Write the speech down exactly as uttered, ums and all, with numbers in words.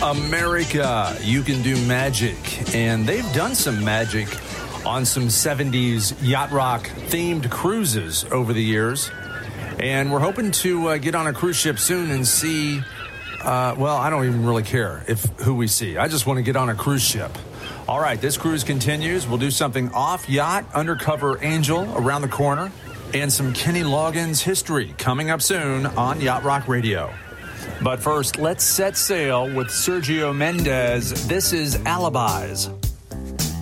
America, you can do magic. And they've done some magic on some seventies yacht rock themed cruises over the years. And we're hoping to uh, get on a cruise ship soon and see, uh, well, I don't even really care if who we see. I just want to get on a cruise ship. All right, this cruise continues. We'll do something off yacht, Undercover Angel around the corner, and some Kenny Loggins history coming up soon on Yacht Rock Radio. But first, let's set sail with Sergio Mendes. This is Alibis.